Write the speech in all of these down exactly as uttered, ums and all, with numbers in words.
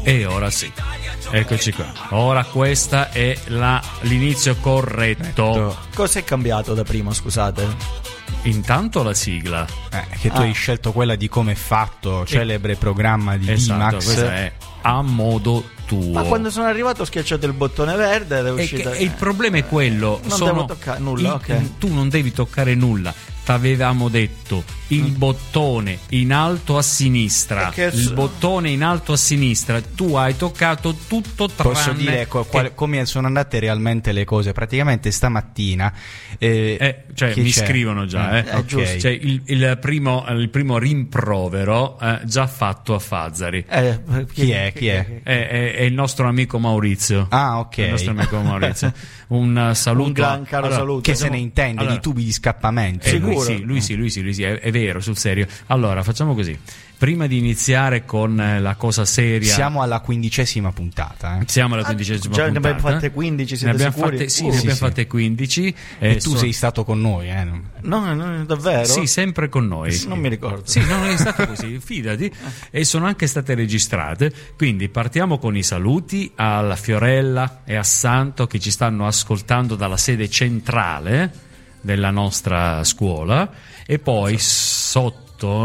E ora sì, eccoci qua. Ora questa è la, l'inizio corretto. Cos'è cambiato da prima, scusate? Intanto la sigla. Eh, che tu Ah. hai scelto quella di Come è fatto, celebre programma di Esatto, D-Max. questa è A modo tuo. Ma quando sono arrivato ho schiacciato il bottone verde ed è E uscita. che- e il problema è quello, Non sono devo toccare nulla, i- ok. tu non devi toccare nulla. T'avevamo detto il Mm. bottone in alto a sinistra, E che il so- bottone in alto a sinistra, tu hai toccato tutto tranne Posso dire co- che- qual- come sono andate realmente le cose? Praticamente stamattina eh, Eh, cioè chi mi c'è? scrivono già, eh. Eh, ok. giusto. Cioè, il, il primo, il primo rimprovero eh, già fatto a Fazzari. Eh, Chi è? Chi è? È, è- è il nostro amico Maurizio. Ah, ok. Il nostro amico Maurizio. Un uh, saluto. Un gran caro Allora, saluto. Che se Siamo- ne intende allora- di tubi di scappamento? Eh, lui Sicuro? sì, lui sì, lui sì, lui sì, è, è vero, sul serio. Allora, facciamo così. Prima di iniziare con eh, la cosa seria. Siamo alla quindicesima puntata. Eh. Siamo alla quindicesima Già ne puntata. abbiamo fatte quindici, Ne siete abbiamo sicuri? fatte, sì, Uh, ne sì, abbiamo sì. fatte quindici. E eh, tu so- sei stato con noi, eh? non- No, no, davvero? Sì, sempre con noi. Non mi ricordo. Sì, no, non è stato così, fidati. E sono anche state registrate. Quindi partiamo con i saluti alla Fiorella e a Santo che ci stanno ascoltando dalla sede centrale della nostra scuola. E poi sotto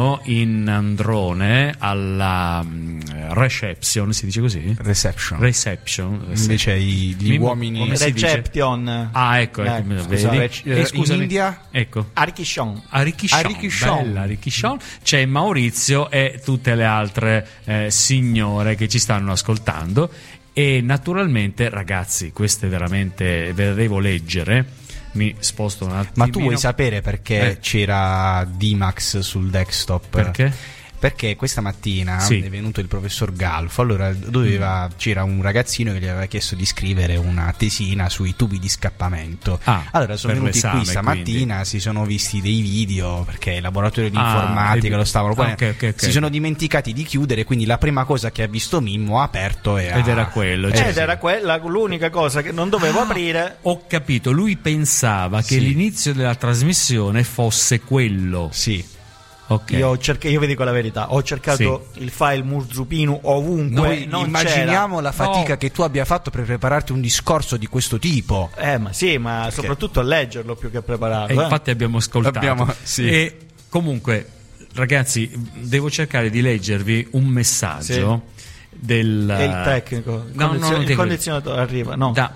in Androne alla mm, reception, si dice così? Reception. Reception. Invece i- gli Mimmo, uomini come si dice? Reception. Ah, ecco, ecco, Eh, vedi? scusa, rec- Eh, in scusami. India? Ecco. Archishon. A Ricchishon, A Ricchishon. bella Ricchishon, c'è Maurizio e tutte le altre eh, signore che ci stanno ascoltando. E naturalmente, ragazzi, queste veramente ve le devo leggere. Mi sposto un attimo. Ma tu vuoi sapere perché Eh. c'era D-Max sul desktop? Perché? Perché questa mattina Sì. è venuto il professor Galfo, allora doveva, c'era un ragazzino che gli aveva chiesto di scrivere una tesina sui tubi di scappamento. Ah, allora sono per venuti qui l'esame, stamattina, quindi. si sono visti dei video perché il laboratorio di Ah, informatica e- lo stavano ah, ok, ok, ok. si sono dimenticati di chiudere, quindi la prima cosa che ha visto Mimmo ha aperto e Ed ha- era quello, eh, cioè, Ed sì. era quella l'unica cosa che non dovevo Ah, aprire. Ho capito, lui pensava che Sì. l'inizio della trasmissione fosse quello. Sì. Ok. Io, ho cerca- io vi dico la verità, ho cercato il file Murzupino ovunque. Noi non immaginiamo c'era. la fatica No. che tu abbia fatto per prepararti un discorso di questo tipo. Eh, ma sì, ma soprattutto a leggerlo più che a prepararlo. E eh. infatti abbiamo ascoltato. Abbiamo- sì. E comunque, ragazzi, devo cercare di leggervi un messaggio del. E il tecnico, il, No, condizio- no, non il ti- condizionatore arriva. No. Da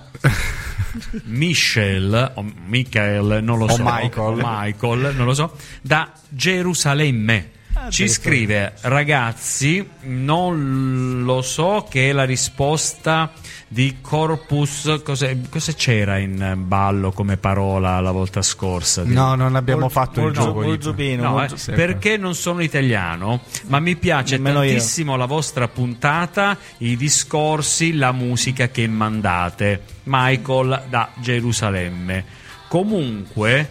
Michel o Michael, non lo O so. Michael. O Michael, non lo so. Da Gerusalemme. Ci addirittura. scrive: ragazzi, non lo so che è la risposta di Corpus. Cosa, cosa c'era in ballo come parola la volta scorsa? No, non abbiamo Mur- fatto il Murzu- gioco di- Murzupino, No, eh, Murzu- perché non sono italiano, ma mi piace Nemmeno io. tantissimo la vostra puntata, i discorsi, la musica che mandate. Michael da Gerusalemme. Comunque,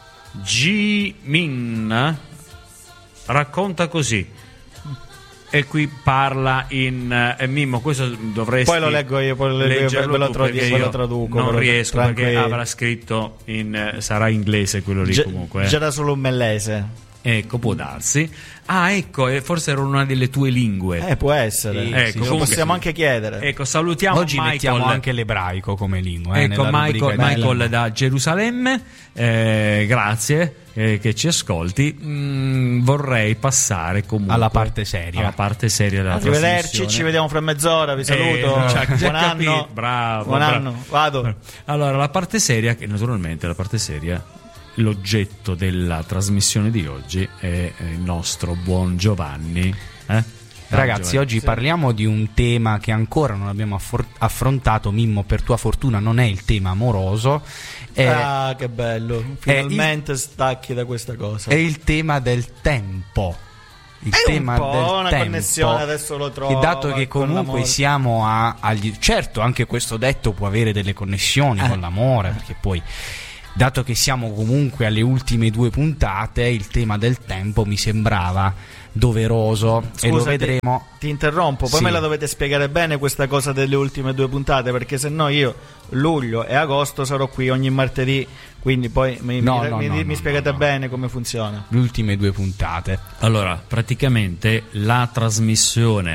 Ji-Min racconta così. E qui parla in eh, Mimmo, questo dovresti Poi lo leggo io, poi lo leggo io, leggerlo ve lo tu, tradu- perché ve lo io traduco, non ve lo- riesco perché tranquillo. avrà scritto in eh, sarà inglese quello lì Ge- comunque eh. C'era solo un mellese. Ecco, può darsi. Ah, ecco, e forse era una delle tue lingue. Eh, può essere. Sì, Ecco, Lo comunque possiamo sì. anche chiedere. Ecco, salutiamo Oggi Michael. mettiamo anche l'ebraico come lingua. eh, Ecco, nella Michael, rubrica di- Michael da Gerusalemme, eh, grazie eh, che ci ascolti. Mm, vorrei passare comunque Alla parte seria. alla parte seria della Arrivederci, trasmissione. ci vediamo fra mezz'ora, vi saluto. Eh, già- già Buon capito. anno. Bravo, Buon bravo. anno, vado. Allora, la parte seria, che naturalmente la parte seria, l'oggetto della trasmissione di oggi è il nostro buon Giovanni. Eh? Ragazzi, Giovanni. oggi parliamo di un tema che ancora non abbiamo affor- affrontato. Mimmo, per tua fortuna non è il tema amoroso, è, Ah, che bello. Finalmente stacchi da questa cosa. è il tema del tempo. Il È un tema po' del una tempo, connessione, adesso lo trovo, che dato che con comunque l'amore. siamo a, agli certo, anche questo detto può avere delle connessioni Eh. con l'amore, perché poi dato che siamo comunque alle ultime due puntate, il tema del tempo mi sembrava doveroso. Scusa, e lo ti- vedremo. Ti interrompo, poi Sì. me la dovete spiegare bene questa cosa delle ultime due puntate, perché se no io luglio e agosto sarò qui ogni martedì, quindi poi mi, No, mi, no, mi- no, mi no, spiegate no, no. bene come funziona. Le ultime due puntate. Allora, praticamente la trasmissione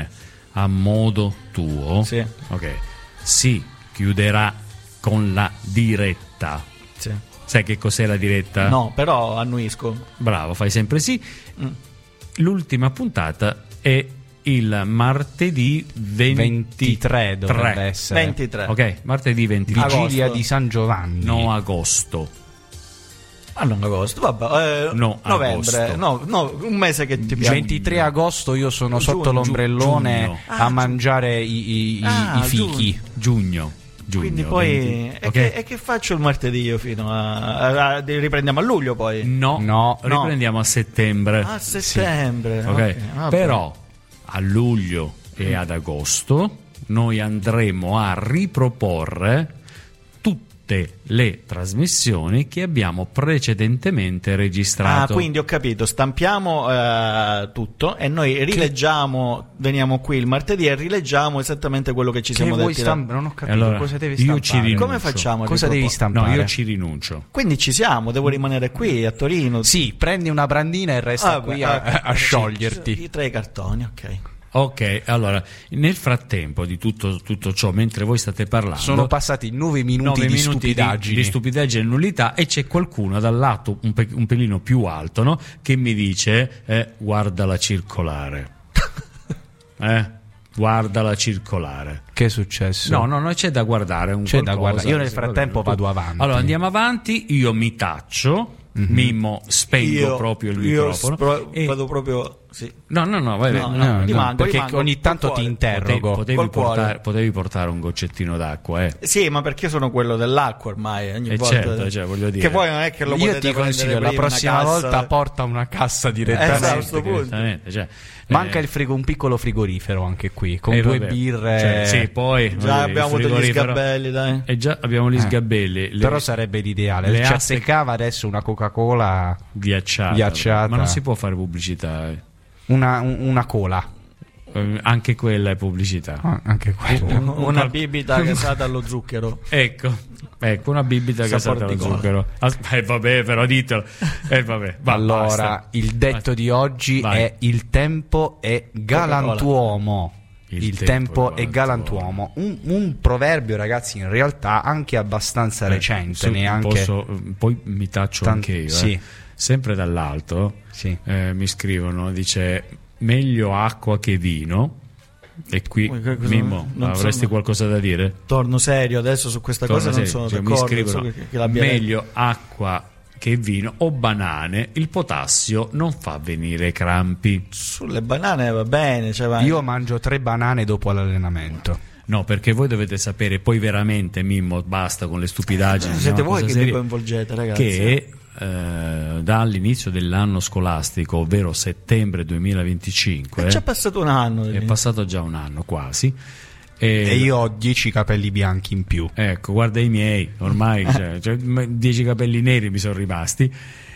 a modo tuo, Sì. ok, si chiuderà con la diretta. Sì. Sai che cos'è la diretta? No, però annuisco. Bravo, fai sempre sì. Mm. L'ultima puntata è il martedì ventitré dovrebbe essere. ventitré. Ok, martedì ventitré. Vigilia Agosto. di San Giovanni. No, agosto. Ah, non agosto, vabbè. Eh, No, novembre. agosto. No, no, un mese che ti piace. ventitré agosto io sono Giugno, sotto l'ombrellone giugno. a Ah, mangiare i, i- Ah, i fichi. Giugno. Giugno. Quindi poi venti. e, Ok. che, e che faccio il martedì io fino a, a- a- riprendiamo a luglio poi. No, No. riprendiamo a settembre. A settembre. Ok. ok, vabbè. Però a luglio e ad agosto noi andremo a riproporre tutte le trasmissioni che abbiamo precedentemente registrato. Ah, quindi ho capito, stampiamo eh, tutto e noi rileggiamo, veniamo qui il martedì e rileggiamo esattamente quello che ci Che siamo vuoi detti. stamp- non ho capito Allora, cosa devi io stampare. ci rinuncio. Come facciamo? a Cosa ripropor- devi stampare? No, io ci rinuncio. Quindi ci siamo, devo rimanere qui a Torino. Sì, prendi una brandina e resta Ah, qui beh, a, ah, a sì, scioglierti. I tre cartoni, ok. Ok, allora, nel frattempo di tutto, tutto ciò, mentre voi state parlando, Sono passati nove minuti nove di minuti stupidaggini. di, di stupidaggine e nullità, e c'è qualcuno dal lato un, pe- un pelino più alto, no? Che mi dice eh, guarda la circolare. eh? Guarda la circolare. Che è successo? No, no, no, c'è da guardare un C'è da qualcosa. guardare. Io nel Sì, frattempo vabbè, tu- vado avanti. Allora andiamo avanti, io mi taccio, Mimmo spengo Io- proprio il io microfono spro- e- vado proprio sì. No, no, no, vai, vai. No, No, no, no, rimango, perché rimango, ogni col tanto ti cuore. interrogo. Potevi, Col cuore. portare, potevi portare un goccettino d'acqua, eh. Sì, ma perché sono quello dell'acqua ormai ogni Eh, volta. certo, cioè, voglio dire. Che poi non è che lo Io potete ti consiglio prendere la prima prossima una cassa- volta porta una cassa direttamente. Esatto, a questo che- punto. Esattamente, cioè, Manca eh, il frigo, un piccolo frigorifero anche qui, con eh, due vabbè. birre. Cioè, sì, poi Già vabbè, abbiamo il avuto gli frigorifero- sgabelli, dai. E già abbiamo gli Eh. sgabelli. Le- Però sarebbe l'ideale. le Ci aste- azzeccava adesso una Coca-Cola, ghiacciata. Ghiacciata. Ma non si può fare pubblicità. eh. una, un- una cola. Eh, Anche quella è pubblicità. Ah, anche quello. Una bibita gasata allo zucchero. Ecco, ecco una bibita Sapore gasata allo di cola. zucchero. As- Eh, vabbè, però ditelo. Eh, vabbè, va, allora, basta. il detto di oggi Vai. è: il tempo è galantuomo. Il Il, tempo tempo, è è galantuomo. Un, un proverbio, ragazzi, in realtà anche abbastanza Eh, recente. su- neanche posso- poi mi taccio Tan- anche io. eh. sì. Sempre dall'alto Sì. eh, mi scrivono, dice meglio acqua che vino. E qui, Ui, che cosa- Mimmo, non avresti sono- qualcosa da dire? Torno serio adesso su questa Torna cosa, non serio. sono Cioè, mi d'accordo. scrivono so che, che l'abbia detto. meglio acqua che vino o banane, il potassio non fa venire crampi. Sulle banane va bene, cioè va- Io mangio tre banane dopo l'allenamento. No, perché voi dovete sapere, poi veramente, Mimmo, basta con le stupidaggini. siete andiamo a voi che cose mi serie, coinvolgete, ragazzi. che eh, dall'inizio dell'anno scolastico, ovvero settembre duemilaventicinque, È già passato un anno. è passato già un anno quasi, e, E io ho dieci capelli bianchi in più. ecco, guarda i miei, ormai cioè, cioè, m- dieci capelli neri mi sono rimasti,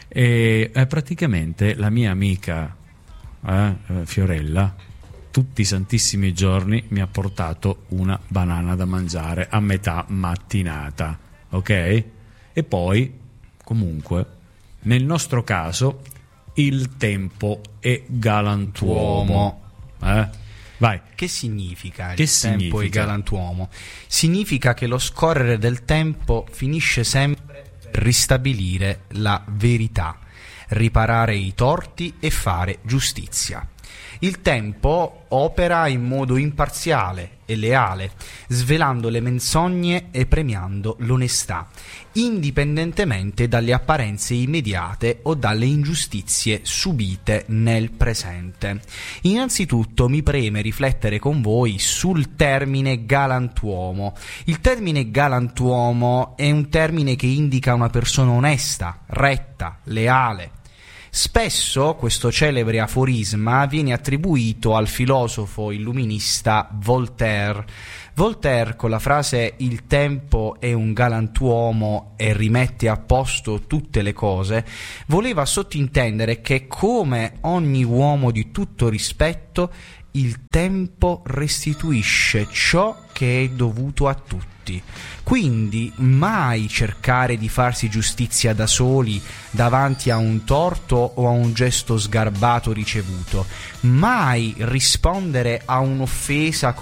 e eh, praticamente la mia amica eh, eh, Fiorella tutti i santissimi giorni mi ha portato una banana da mangiare a metà mattinata, ok? E poi comunque nel nostro caso il tempo è galantuomo, eh? Vai. Che significa il Che tempo significa? e galantuomo? Significa che lo scorrere del tempo finisce sempre per ristabilire la verità, riparare i torti e fare giustizia. Il tempo opera in modo imparziale e leale, svelando le menzogne e premiando l'onestà, indipendentemente dalle apparenze immediate o dalle ingiustizie subite nel presente. Innanzitutto mi preme riflettere con voi sul termine galantuomo. Il termine galantuomo è un termine che indica una persona onesta, retta, leale. Spesso questo celebre aforisma viene attribuito al filosofo illuminista Voltaire. Voltaire, con la frase «il tempo è un galantuomo e rimette a posto tutte le cose», voleva sottintendere che, come ogni uomo di tutto rispetto, il tempo restituisce ciò che è dovuto a tutti. tutti. Quindi mai cercare di farsi giustizia da soli davanti a un torto o a un gesto sgarbato ricevuto, mai rispondere a un'offesa